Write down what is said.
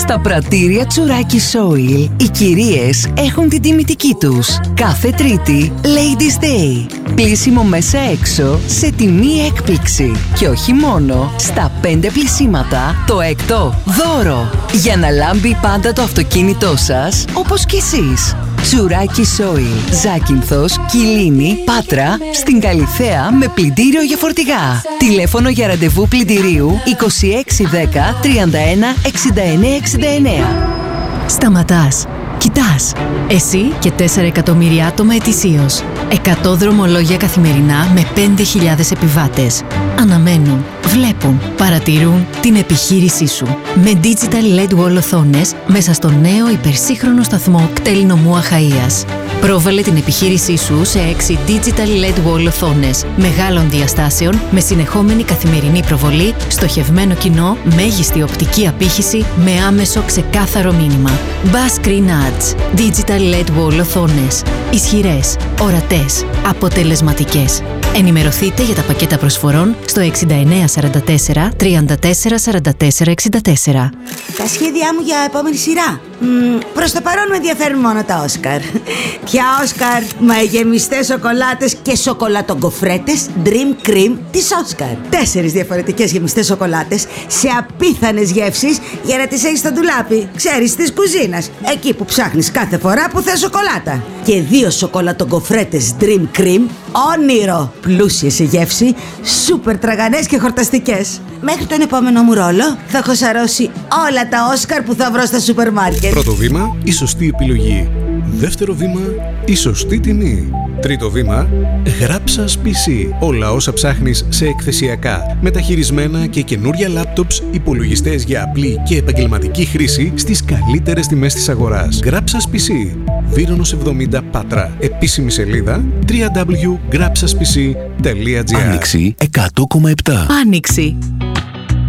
Στα πρατήρια Τσουράκι Soil, οι κυρίες έχουν την τιμητική τους. Κάθε Τρίτη, Ladies Day. Πλύσιμο μέσα έξω σε τιμή έκπληξη. Και όχι μόνο, στα 5 πλυσίματα, το έκτο δώρο. Για να λάμπει πάντα το αυτοκίνητό σας, όπως κι εσείς. Τσουράκι Soil, Ζάκυνθος, Κιλίνη, Πάτρα, στην Καλιθέα με πλυντήριο για φορτηγά. Τηλέφωνο για ραντεβού πλυντηρίου 2610 31 69 69. Σταματάς. Κοιτάς. Εσύ και 4 εκατομμύρια άτομα ετησίως. 100 δρομολόγια καθημερινά με 5.000 επιβάτες. Αναμένουν, βλέπουν, παρατηρούν την επιχείρησή σου. Με Digital LED Wall οθόνες μέσα στο νέο υπερσύγχρονο σταθμό κτέλ νομού Αχαΐας. Πρόβαλε την επιχείρησή σου σε 6 Digital LED Wall οθόνες μεγάλων διαστάσεων με συνεχόμενη καθημερινή προβολή, στοχευμένο κοινό, μέγιστη οπτική απήχηση με άμεσο ξεκάθαρο μήνυμα. Bass Screen Ads. Digital LED Wall οθόνες. Ισχυρές, ορατές, αποτελεσματικές. Ενημερωθείτε για τα πακέτα προσφορών στο 6944 34 44 64. Τα σχέδιά μου για επόμενη σειρά. Προς το παρόν με ενδιαφέρουν μόνο τα Όσκαρ. Ποια Όσκαρ? Μα οι γεμιστές σοκολάτες και σοκολατογκοφρέτες Dream Cream της Όσκαρ. 4 διαφορετικές γεμιστές σοκολάτες σε απίθανες γεύσεις για να τις έχεις στο ντουλάπι. Ξέρεις, της κουζίνας. Εκεί που ψάχνεις κάθε φορά που θες σοκολάτα. Και 2 σοκολατογκοφρέτες Dream Cream. Όνειρο! Πλούσιες σε γεύση, σούπερ τραγανές και χορταστικές. Μέχρι τον επόμενο μου ρόλο θα έχω σαρώσει όλα τα Όσκαρ που θα βρω στα σούπερ μάρκετ. Πρώτο βήμα, η σωστή επιλογή. Δεύτερο βήμα, η σωστή τιμή. Τρίτο βήμα, Γράψας PC. Όλα όσα ψάχνεις σε εκθεσιακά, μεταχειρισμένα και καινούρια λάπτοψ, υπολογιστές για απλή και επαγγελματική χρήση στις καλύτερες τιμές της αγοράς. Γράψας PC. Βύρονος 70 Πάτρα. Επίσημη σελίδα www.grapsaspc.gr. Άνοιξη 100,7. Άνοιξη.